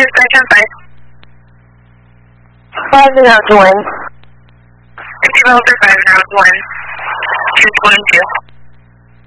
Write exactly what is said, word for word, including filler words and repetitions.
station five. Five zero two one. Developer five zero one. Two twenty two.